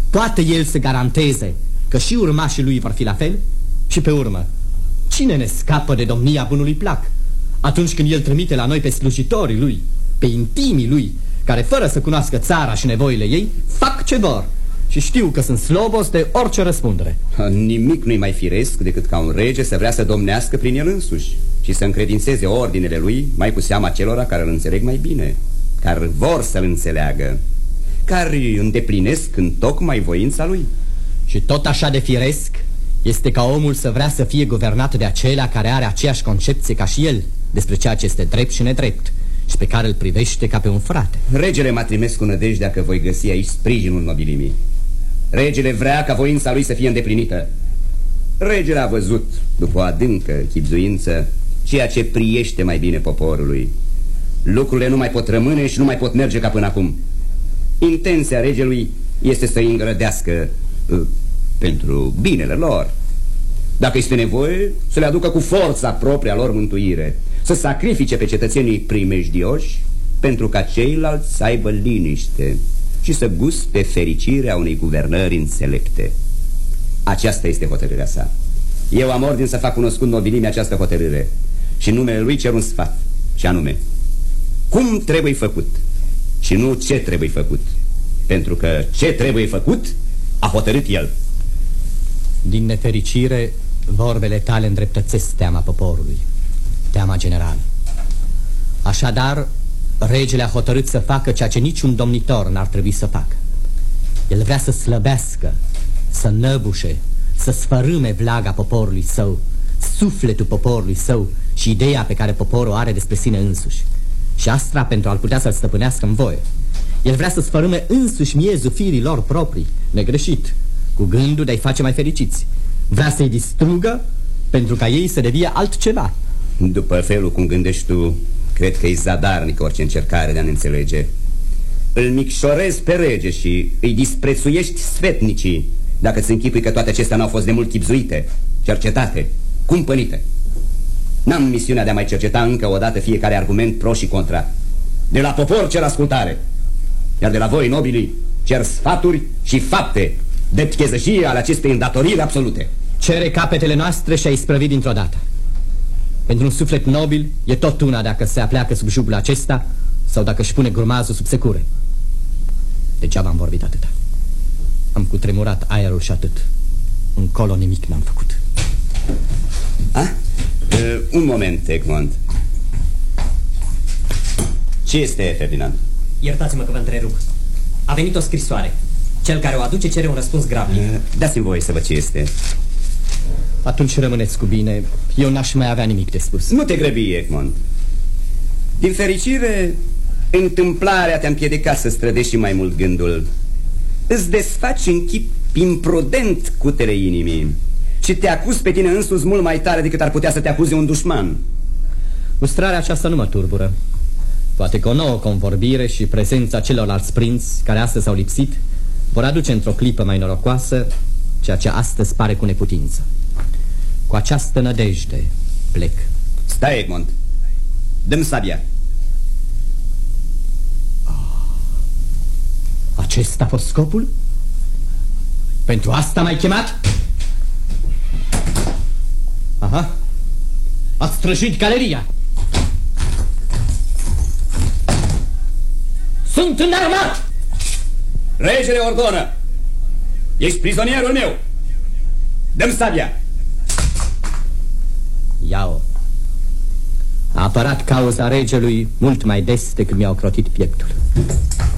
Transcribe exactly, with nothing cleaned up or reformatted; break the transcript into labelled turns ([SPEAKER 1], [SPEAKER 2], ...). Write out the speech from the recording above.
[SPEAKER 1] poate el să garanteze că și urmașii lui vor fi la fel? Și pe urmă, cine ne scapă de domnia bunului plac atunci când el trimite la noi pe slujitorii lui, pe intimii lui, care fără să cunoască țara și nevoile ei, fac ce vor și știu că sunt slobos de orice răspundere?
[SPEAKER 2] Nimic nu-i mai firesc decât ca un rege să vrea să domnească prin el însuși și să încredințeze ordinele lui mai cu seama celora care îl înțeleg mai bine, care vor să-l înțeleagă, care îi îndeplinesc în tocmai voința lui.
[SPEAKER 1] Și tot așa de firesc este ca omul să vrea să fie guvernat de acelea care are aceeași concepție ca și el despre ceea ce este drept și nedrept și pe care îl privește ca pe un frate.
[SPEAKER 2] Regele mă trimis cu nădejdea că voi găsi aici sprijinul nobilimii. Regele vrea ca voința lui să fie îndeplinită. Regele a văzut, după o adâncă chibzuință, ceea ce priește mai bine poporului. Lucrurile nu mai pot rămâne și nu mai pot merge ca până acum. Intenția regelui este să îi îngrădească uh, pentru binele lor. Dacă este nevoie, să le aducă cu forța propria lor mântuire, să sacrifice pe cetățenii primejdioși pentru ca ceilalți să aibă liniște și să guste fericirea unei guvernări înțelepte. Aceasta este hotărârea sa. Eu am ordin să fac cunoscut nobilimii această hotărâre și în numele lui cer un sfat, și anume: cum trebuie făcut și nu ce trebuie făcut, pentru că ce trebuie făcut a hotărât el.
[SPEAKER 1] Din nefericire, vorbele tale îndreptățesc teama poporului, teama generală. Așadar, regele a hotărât să facă ceea ce niciun domnitor n-ar trebui să facă. El vrea să slăbească, să năbușe, să sfărâme vlaga poporului său, sufletul poporului său și ideea pe care poporul are despre sine însuși. Și asta pentru a-l putea să-l stăpânească în voie. El vrea să sfărâme însuși miezul firii lor proprii, negreșit, cu gândul de a-i face mai fericiți. Vrea să-i distrugă pentru ca ei să devie altceva.
[SPEAKER 2] După felul cum gândești tu, cred că e zadarnică orice încercare de a ne înțelege. Îl micșorezi pe rege și îi disprețuiești sfetnicii dacă îți închipui că toate acestea n-au fost de mult chibzuite, cercetate, cumpănite. N-am misiunea de a mai cerceta încă o dată fiecare argument pro și contra. De la popor cer ascultare, iar de la voi, nobilii, cer sfaturi și fapte de chezășie ale acestei îndatoriri absolute.
[SPEAKER 1] Cere capetele noastre și a isprăvit dintr-o dată. Pentru un suflet nobil e tot una dacă se apleacă sub jugul acesta sau dacă își pune grumazul sub secure. Degeaba am vorbit atâta. Am cutremurat aerul și atât. Încolo nimic n-am făcut.
[SPEAKER 2] A? Uh, un moment, Egmont. Ce este, Ferdinand?
[SPEAKER 3] Iertați-mă că vă întrerup. A venit o scrisoare. Cel care o aduce cere un răspuns grabnic.
[SPEAKER 2] uh, Dați-mi voie să văd ce este.
[SPEAKER 1] Atunci rămâneți cu bine. Eu n-aș mai avea nimic de spus.
[SPEAKER 2] Nu te grăbi, Egmont. Din fericire, întâmplarea te-a împiedicat să strădești și mai mult gândul. Îți desfaci în chip imprudent cutele inimii și te acuzi pe tine însuți mult mai tare decât ar putea să te acuze un dușman.
[SPEAKER 1] Mustrarea aceasta nu mă turbură. Poate că o nouă convorbire și prezența celorlalți prinți care astăzi s-au lipsit vor aduce într-o clipă mai norocoasă ceea ce astăzi pare cu neputință. Cu această nădejde plec.
[SPEAKER 2] Stai, Egmont. Dă-mi sabia.
[SPEAKER 1] Acesta a fost scopul? Pentru asta m-ai chemat? Aha. Ați străjuit galeria. Sunt înarmat!
[SPEAKER 2] Regele ordonă. Ești prizonierul meu. Dă-mi sabia.
[SPEAKER 1] Ia-o. A apărat cauza regelui mult mai des decât mi-au crotit pieptul.